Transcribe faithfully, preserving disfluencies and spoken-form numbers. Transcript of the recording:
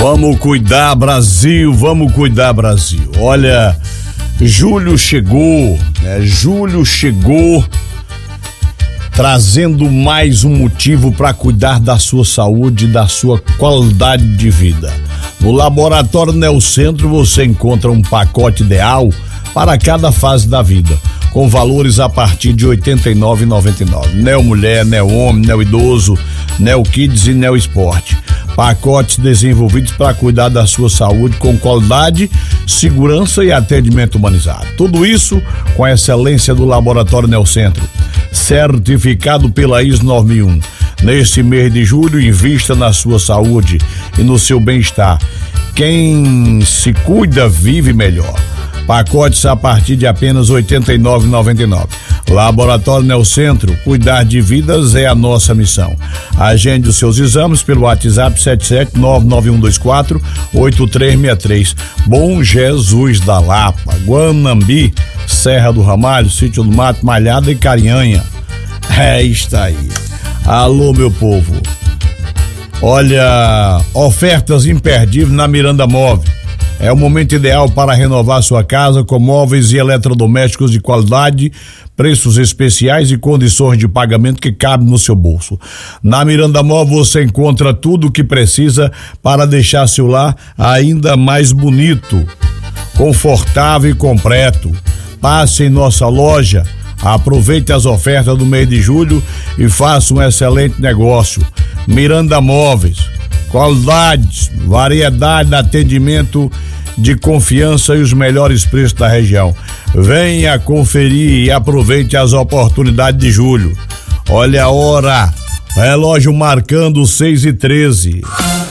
Vamos cuidar, Brasil, vamos cuidar, Brasil. Olha, julho chegou, né? Julho chegou trazendo mais um motivo para cuidar da sua saúde e da sua qualidade de vida. No Laboratório Neocentro você encontra um pacote ideal para cada fase da vida, com valores a partir de oitenta e nove reais e noventa e nove centavos. Neo Mulher, Neo Homem, Neo Idoso, Neo Kids e Neo Esporte. Pacotes desenvolvidos para cuidar da sua saúde com qualidade, segurança e atendimento humanizado. Tudo isso com a excelência do Laboratório Neocentro, certificado pela I S nove mil e um. Neste mês de julho, invista na sua saúde e no seu bem-estar. Quem se cuida vive melhor. Pacotes a partir de apenas oitenta e nove reais e noventa e nove centavos. Laboratório Neocentro, cuidar de vidas é a nossa missão. Agende os seus exames pelo WhatsApp sete sete nove nove um dois quatro oito três seis três. Bom Jesus da Lapa, Guanambi, Serra do Ramalho, Sítio do Mato, Malhada e Carinhanha. É isso aí. Alô, meu povo. Olha, ofertas imperdíveis na Miranda Móvel. É o momento ideal para renovar sua casa com móveis e eletrodomésticos de qualidade, preços especiais e condições de pagamento que cabem no seu bolso. Na Miranda Móvel você encontra tudo o que precisa para deixar seu lar ainda mais bonito, confortável e completo. Passe em nossa loja, aproveite as ofertas do mês de julho e faça um excelente negócio. Miranda Móveis, qualidade, variedade, atendimento de confiança e os melhores preços da região. Venha conferir e aproveite as oportunidades de julho. Olha a hora, relógio marcando seis e treze.